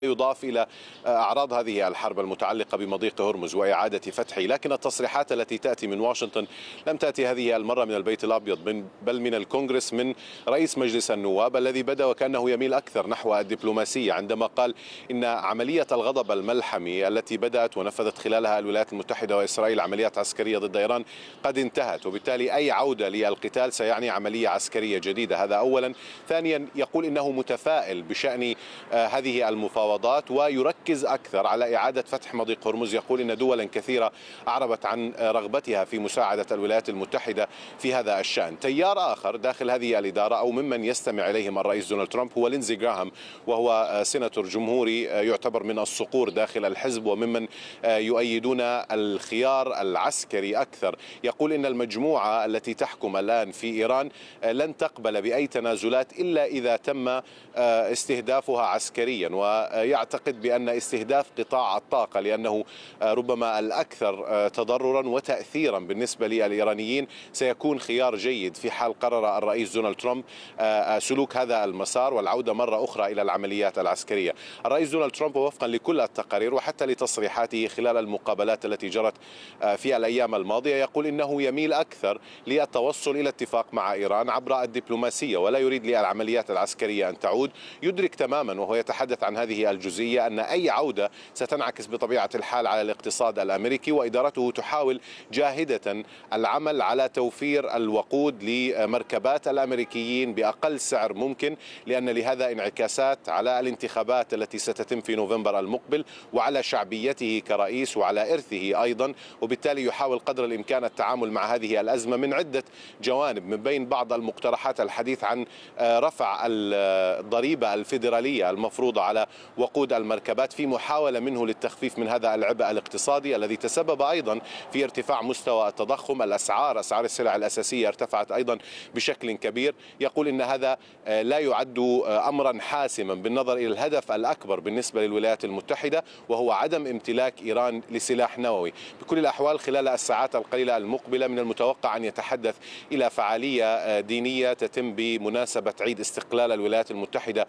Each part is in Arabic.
يضاف إلى أعراض هذه الحرب المتعلقة بمضيق هرمز وإعادة فتحه، لكن التصريحات التي تأتي من واشنطن لم تأتي هذه المرة من البيت الأبيض بل من الكونغرس، من رئيس مجلس النواب الذي بدأ وكأنه يميل أكثر نحو الدبلوماسية عندما قال إن عملية الغضب الملحمي التي بدأت ونفذت خلالها الولايات المتحدة وإسرائيل عمليات عسكرية ضد إيران قد انتهت، وبالتالي أي عودة للقتال سيعني عملية عسكرية جديدة. هذا أولا. ثانيا، يقول إنه متفائل بشأن هذه المفاوضات ويركز أكثر على إعادة فتح مضيق هرمز. يقول إن دولا كثيرة أعربت عن رغبتها في مساعدة الولايات المتحدة في هذا الشأن. تيار آخر داخل هذه الإدارة أو ممن يستمع إليهم الرئيس دونالد ترامب هو لينزي جراهام، وهو سيناتور جمهوري يعتبر من الصقور داخل الحزب وممن يؤيدون الخيار العسكري أكثر. يقول إن المجموعة التي تحكم الآن في إيران لن تقبل بأي تنازلات إلا إذا تم استهدافها عسكريا، ويعتقد بأن استهداف قطاع الطاقة لأنه ربما الأكثر تضررا وتأثيرا بالنسبة للإيرانيين سيكون خيار جيد في حال قرر الرئيس دونالد ترامب سلوك هذا المسار والعودة مرة أخرى إلى العمليات العسكرية. الرئيس دونالد ترامب وفقا لكل التقارير وحتى لتصريحاته خلال المقابلات التي جرت في الأيام الماضية يقول إنه يميل أكثر للتوصل إلى اتفاق مع إيران عبر الدبلوماسية ولا يريد للعمليات العسكرية أن تعود. يدرك تماما وهو يتحدث عن هذه الجزئية أن أي عودة ستنعكس بطبيعة الحال على الاقتصاد الأمريكي، وإدارته تحاول جاهدة العمل على توفير الوقود لمركبات الأمريكيين بأقل سعر ممكن، لأن لهذا انعكاسات على الانتخابات التي ستتم في نوفمبر المقبل وعلى شعبيته كرئيس وعلى إرثه أيضا، وبالتالي يحاول قدر الإمكان التعامل مع هذه الأزمة من عدة جوانب، من بين بعض المقترحات الحديث عن رفع الضريبة الفيدرالية المفروضة على وقود المركبات في محاولة منه للتخفيف من هذا العبء الاقتصادي الذي تسبب أيضا في ارتفاع مستوى التضخم. أسعار السلع الأساسية ارتفعت أيضا بشكل كبير. يقول إن هذا لا يعد أمرا حاسما بالنظر إلى الهدف الأكبر بالنسبة للولايات المتحدة وهو عدم امتلاك إيران لسلاح نووي. بكل الأحوال خلال الساعات القليلة المقبلة من المتوقع أن يتحدث إلى فعالية دينية تتم بمناسبة عيد استقلال الولايات المتحدة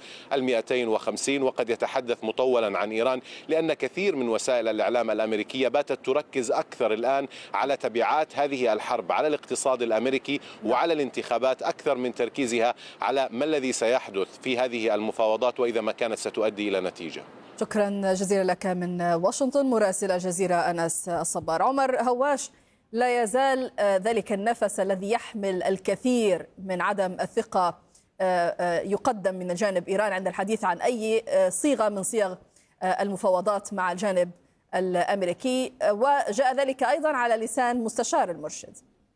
250، وقد يتحدث مطولا عن إيران لأن كثير من وسائل الإعلام الأمريكية باتت تركز أكثر الآن على تبعات هذه الحرب على الاقتصاد الأمريكي وعلى الانتخابات أكثر من تركيزها على ما الذي سيحدث في هذه المفاوضات وإذا ما كانت ستؤدي إلى نتيجة. شكرا جزيلا لك من واشنطن مراسل الجزيرة أنس الصبار. عمر هواش، لا يزال ذلك النفس الذي يحمل الكثير من عدم الثقة يقدم من جانب إيران عند الحديث عن أي صيغة من صيغ المفاوضات مع الجانب الأمريكي، وجاء ذلك أيضا على لسان مستشار المرشد.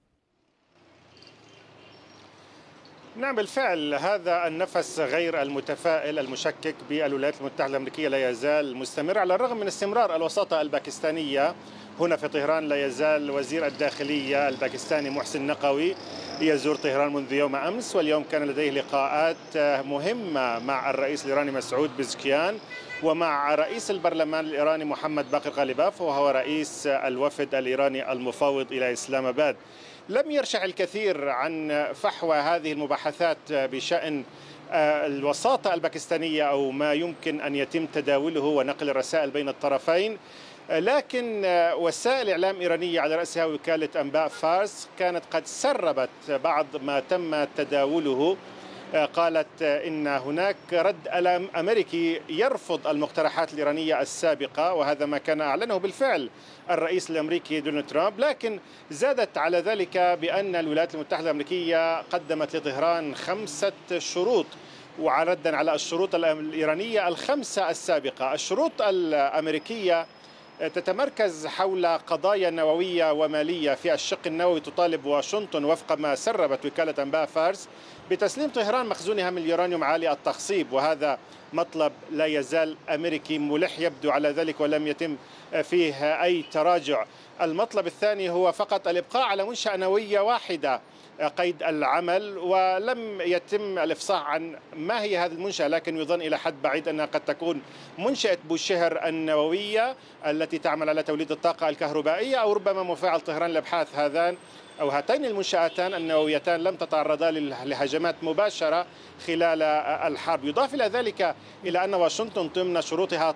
نعم بالفعل، هذا النفس غير المتفائل المشكك بالولايات المتحدة الأمريكية لا يزال مستمر على الرغم من استمرار الوساطة الباكستانية. هنا في طهران لا يزال وزير الداخلية الباكستاني محسن نقوي يزور طهران منذ يوم أمس، واليوم كان لديه لقاءات مهمة مع الرئيس الإيراني مسعود بزكيان ومع رئيس البرلمان الإيراني محمد باقر غالباف وهو رئيس الوفد الإيراني المفوض إلى إسلام آباد. لم يرشح الكثير عن فحوى هذه المباحثات بشأن الوساطة الباكستانية أو ما يمكن أن يتم تداوله ونقل الرسائل بين الطرفين، لكن وسائل إعلام إيرانية على رأسها وكالة أنباء فارس كانت قد سربت بعض ما تم تداوله. قالت إن هناك رد أمريكي يرفض المقترحات الإيرانية السابقة، وهذا ما كان أعلنه بالفعل الرئيس الأمريكي دونالد ترامب، لكن زادت على ذلك بأن الولايات المتحدة الأمريكية قدمت لطهران 5 شروط وردا على الشروط الإيرانية ال5 السابقة. الشروط الأمريكية تتمركز حول قضايا نووية ومالية. في الشق النووي تطالب واشنطن وفق ما سربت وكالة أنباء فارس بتسليم طهران مخزونها من اليورانيوم عالي التخصيب، وهذا مطلب لا يزال أمريكي ملح يبدو على ذلك ولم يتم فيه أي تراجع. المطلب الثاني هو فقط الإبقاء على منشأة نووية واحدة قيد العمل، ولم يتم الإفصاح عن ما هي هذه المنشأة، لكن يظن إلى حد بعيد أنها قد تكون منشأة بوشهر النووية التي تعمل على توليد الطاقة الكهربائية، أو ربما مفاعل طهران للأبحاث. هاتين المنشآتان النوويتان لم تتعرضا لهجمات مباشرة خلال الحرب. يضاف إلى ذلك إلى أن واشنطن ضمن شروطها